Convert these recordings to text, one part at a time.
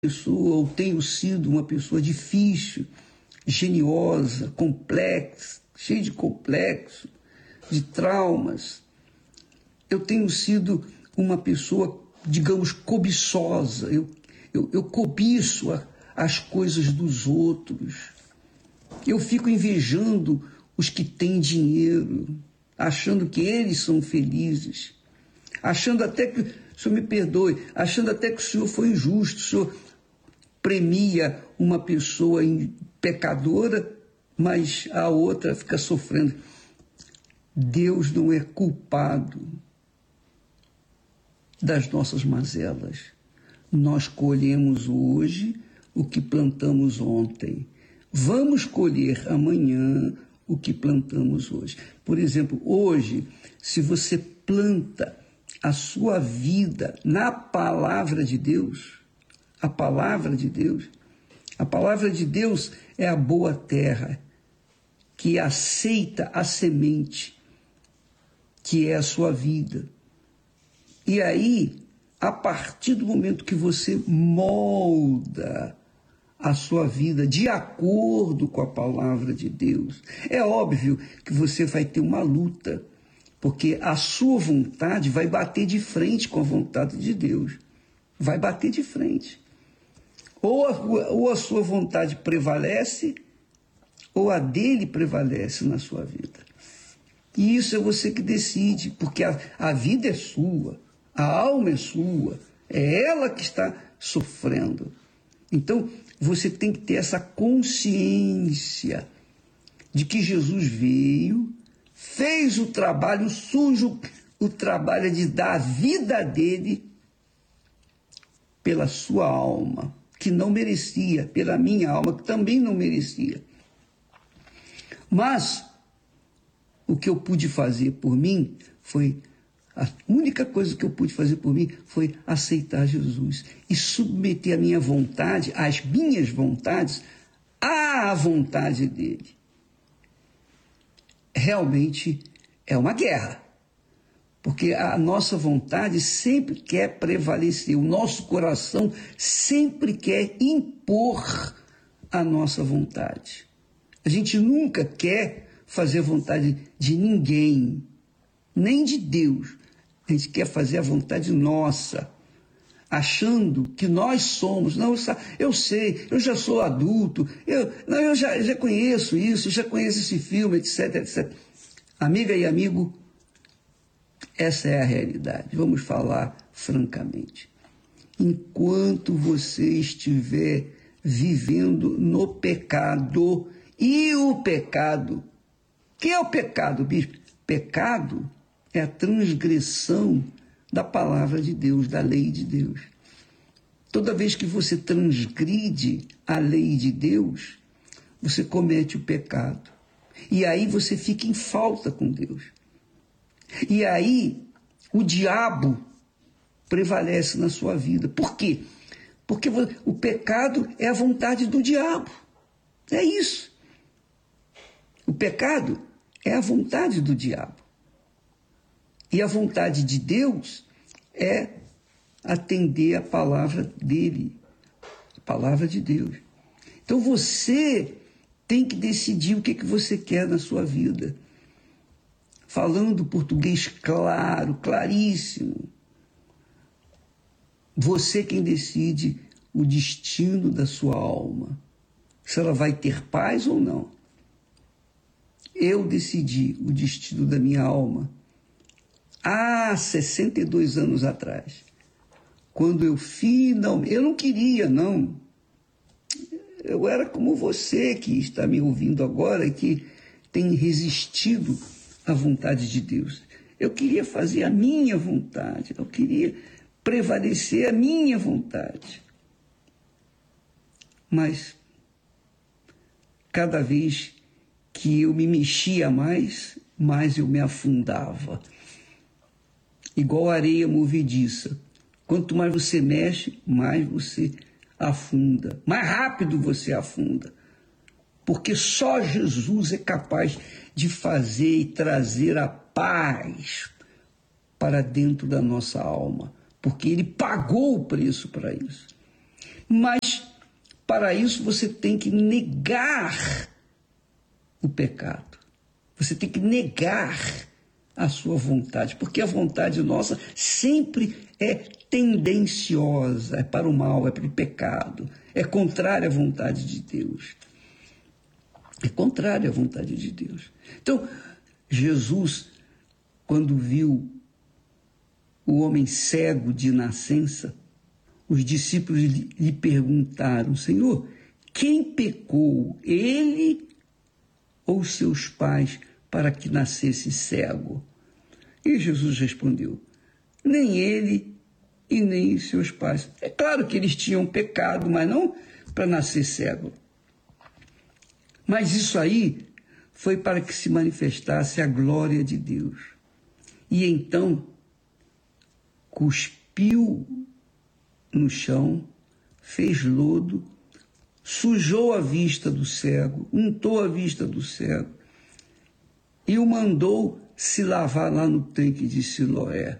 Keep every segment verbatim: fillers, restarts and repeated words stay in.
pessoa, ou tenho sido uma pessoa difícil, geniosa, complexa, cheia de complexo, de traumas. Eu tenho sido uma pessoa, digamos, cobiçosa. Eu, eu, eu cobiço a, as coisas dos outros. Eu fico invejando os que têm dinheiro, achando que eles são felizes, achando até que, o senhor me perdoe, achando até que o senhor foi injusto, o senhor premia uma pessoa pecadora, mas a outra fica sofrendo. Deus não é culpado das nossas mazelas. Nós colhemos hoje o que plantamos ontem. Vamos colher amanhã o que plantamos hoje. Por exemplo, hoje, se você planta a sua vida na palavra de Deus, a palavra de Deus, a palavra de Deus é a boa terra que aceita a semente, que é a sua vida. E aí, a partir do momento que você molda a sua vida de acordo com a palavra de Deus, é óbvio que você vai ter uma luta, porque a sua vontade vai bater de frente com a vontade de Deus. Vai bater de frente. Ou a, ou a sua vontade prevalece, ou a dele prevalece na sua vida. E isso é você que decide, porque a, a vida é sua, a alma é sua, é ela que está sofrendo. Então, você tem que ter essa consciência de que Jesus veio, fez o trabalho sujo, o trabalho de dar a vida dele pela sua alma, que não merecia, pela minha alma, que também não merecia. Mas o que eu pude fazer por mim foi, a única coisa que eu pude fazer por mim foi aceitar Jesus e submeter a minha vontade, as minhas vontades, à vontade dele. Realmente é uma guerra, porque a nossa vontade sempre quer prevalecer, o nosso coração sempre quer impor a nossa vontade. A gente nunca quer fazer a vontade de ninguém, nem de Deus. A gente quer fazer a vontade nossa, achando que nós somos. Não, eu sei, eu já sou adulto, eu, não, eu já, já conheço isso, já conheço esse filme, etc, etcétera. Amiga e amigo, essa é a realidade. Vamos falar francamente. Enquanto você estiver vivendo no pecado, e o pecado, que é o pecado, bispo? Pecado é a transgressão da palavra de Deus, da lei de Deus. Toda vez que você transgride a lei de Deus, você comete o pecado. E aí você fica em falta com Deus. E aí o diabo prevalece na sua vida. Por quê? Porque o pecado é a vontade do diabo. É isso. O pecado é a vontade do diabo. E a vontade de Deus é atender a palavra dele, a palavra de Deus. Então você tem que decidir o que, que você quer na sua vida. Falando português claro, claríssimo. Você quem decide o destino da sua alma. Se ela vai ter paz ou não. Eu decidi o destino da minha alma há sessenta e dois anos atrás, quando eu finalmente, eu não queria, não, eu era como você que está me ouvindo agora, que tem resistido à vontade de Deus. Eu queria fazer a minha vontade, eu queria prevalecer a minha vontade. Mas, cada vez que eu me mexia mais, mais eu me afundava. Igual areia movediça. Quanto mais você mexe, mais você afunda. Mais rápido você afunda. Porque só Jesus é capaz de fazer e trazer a paz para dentro da nossa alma. Porque ele pagou o preço para isso. Mas para isso você tem que negar o pecado. Você tem que negar a sua vontade, porque a vontade nossa sempre é tendenciosa, é para o mal, é para o pecado, é contrária à vontade de Deus. É contrária à vontade de Deus. Então, Jesus, quando viu o homem cego de nascença, os discípulos lhe perguntaram: Senhor, quem pecou, ele ou seus pais, para que nascesse cego? E Jesus respondeu: nem ele e nem seus pais. É claro que eles tinham pecado, mas não para nascer cego. Mas isso aí foi para que se manifestasse a glória de Deus. E então cuspiu no chão, fez lodo, sujou a vista do cego, untou a vista do cego e o mandou se lavar lá no tanque de Siloé.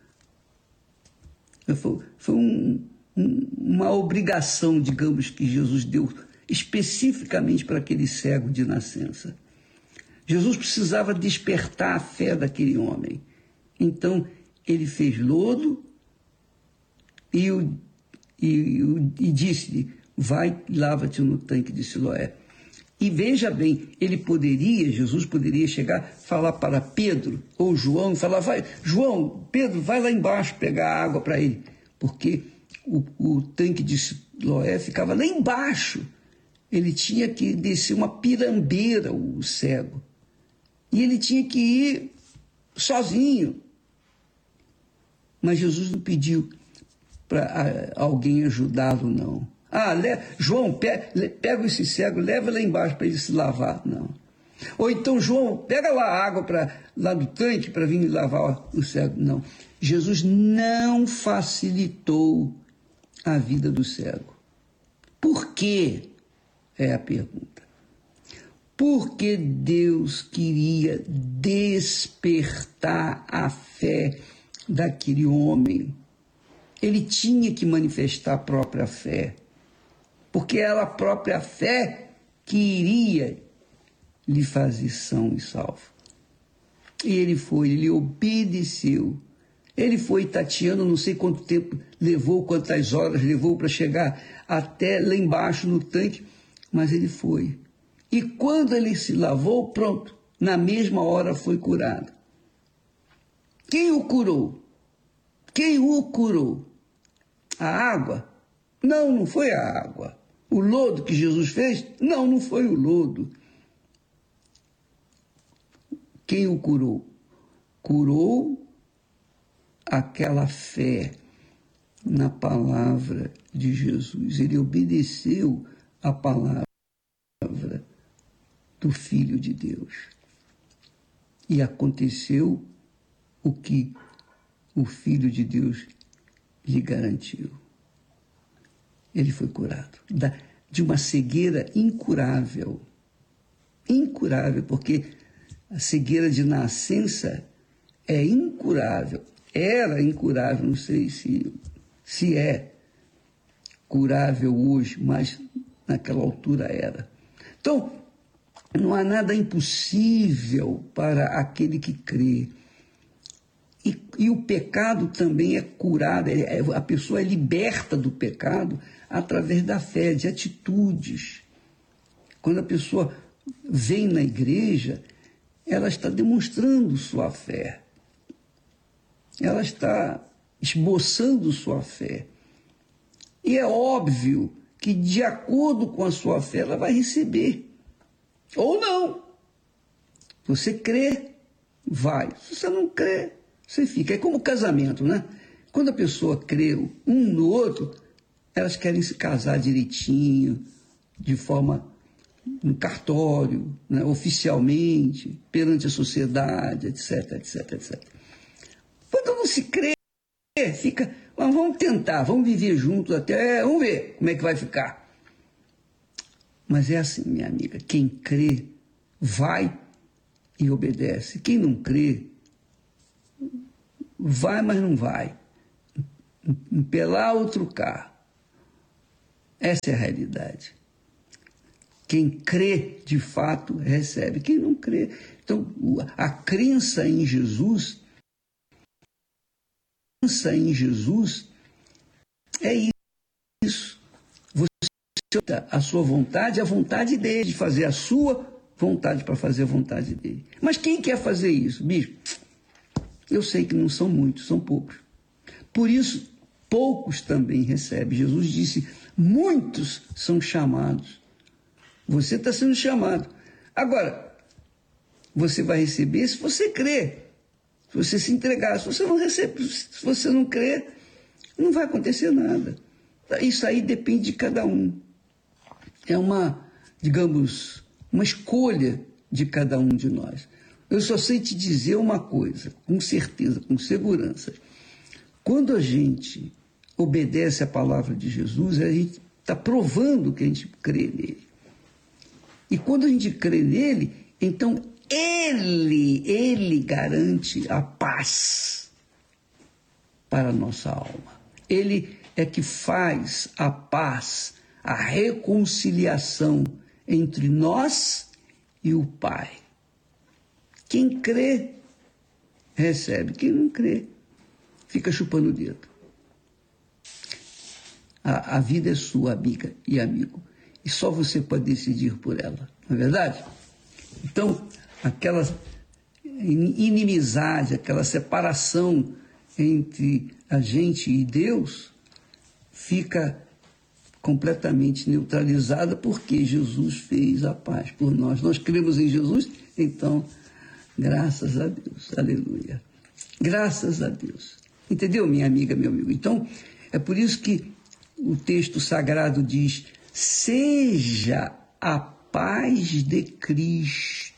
Foi, foi um, um, uma obrigação, digamos, que Jesus deu especificamente para aquele cego de nascença. Jesus precisava despertar a fé daquele homem. Então, ele fez lodo e, o, e, e disse-lhe: vai, lava-te no tanque de Siloé. E veja bem, ele poderia, Jesus poderia chegar, falar para Pedro ou João, falar: vai, João, Pedro, vai lá embaixo pegar água para ele, porque o, o tanque de Siloé ficava lá embaixo. Ele tinha que descer uma pirambeira, o cego, e ele tinha que ir sozinho. Mas Jesus não pediu para alguém ajudá-lo, não. Ah, le... João, pe... pega esse cego, leva lá embaixo para ele se lavar. Não. Ou então, João, pega lá a água pra... lá do tanque para vir lavar o cego. Não. Jesus não facilitou a vida do cego. Por quê? É a pergunta. Porque Deus queria despertar a fé daquele homem. Ele tinha que manifestar a própria fé, porque era a própria fé que iria lhe fazer são e salvo. E ele foi, ele obedeceu. Ele foi tateando, não sei quanto tempo levou, quantas horas levou para chegar até lá embaixo no tanque, mas ele foi. E quando ele se lavou, pronto, na mesma hora foi curado. Quem o curou? Quem o curou? A água? Não, não foi a água. O lodo que Jesus fez? Não, não foi o lodo. Quem o curou? Curou aquela fé na palavra de Jesus. Ele obedeceu a palavra do Filho de Deus. E aconteceu o que o Filho de Deus lhe garantiu. Ele foi curado de uma cegueira incurável. Incurável, porque a cegueira de nascença é incurável. Era incurável, não sei se, se é curável hoje, mas naquela altura era. Então, não há nada impossível para aquele que crê. E, e o pecado também é curado, é, é, a pessoa é liberta do pecado através da fé, de atitudes. Quando a pessoa vem na igreja, ela está demonstrando sua fé. Ela está esboçando sua fé. E é óbvio que, de acordo com a sua fé, ela vai receber. Ou não. Você crê, vai. Se você não crê, você fica. É como casamento, né? Quando a pessoa crê um no outro, elas querem se casar direitinho, de forma no cartório, né, oficialmente, perante a sociedade, etc, etc, etc. Quando não se crê, fica, mas vamos tentar, vamos viver juntos até, vamos ver como é que vai ficar. Mas é assim, minha amiga, quem crê, vai e obedece. Quem não crê, vai, mas não vai. Impelar ou trucar. Essa é a realidade. Quem crê, de fato, recebe. Quem não crê... Então, a crença em Jesus, a crença em Jesus é isso. Você a sua vontade, a vontade dele, de fazer a sua vontade para fazer a vontade dele. Mas quem quer fazer isso, bispo? Eu sei que não são muitos, são poucos. Por isso, poucos também recebem. Jesus disse, muitos são chamados. Você está sendo chamado. Agora, você vai receber se você crer, se você se entregar. Se você não receber, se você não crer, não vai acontecer nada. Isso aí depende de cada um. É uma, digamos, uma escolha de cada um de nós. Eu só sei te dizer uma coisa, com certeza, com segurança. Quando a gente obedece à palavra de Jesus, a gente está provando que a gente crê nele. E quando a gente crê nele, então ele, ele garante a paz para a nossa alma. Ele é que faz a paz, a reconciliação entre nós e o Pai. Quem crê, recebe. Quem não crê, fica chupando o dedo. A, a vida é sua, amiga e amigo. E só você pode decidir por ela, não é verdade? Então, aquela inimizade, aquela separação entre a gente e Deus fica completamente neutralizada porque Jesus fez a paz por nós. Nós cremos em Jesus, então, graças a Deus, aleluia. Graças a Deus. Entendeu, minha amiga, meu amigo? Então, é por isso que o texto sagrado diz, seja a paz de Cristo,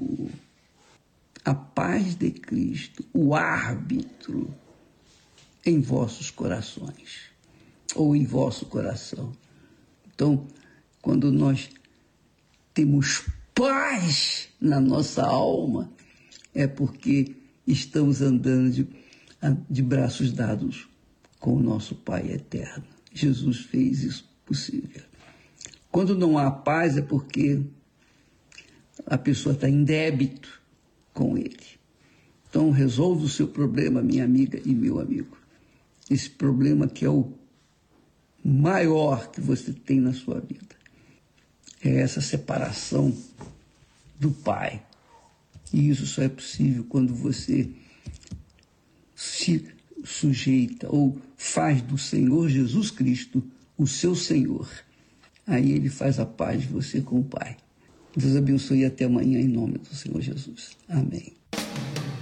a paz de Cristo, o árbitro em vossos corações, ou em vosso coração. Então, quando nós temos paz na nossa alma, é porque estamos andando de, de braços dados com o nosso Pai eterno. Jesus fez isso possível. Quando não há paz é porque a pessoa está em débito com ele. Então, resolva o seu problema, minha amiga e meu amigo. Esse problema que é o maior que você tem na sua vida. É essa separação do Pai. E isso só é possível quando você se sujeita ou faz do Senhor Jesus Cristo o seu Senhor. Aí ele faz a paz de você com o Pai. Deus abençoe e até amanhã em nome do Senhor Jesus. Amém.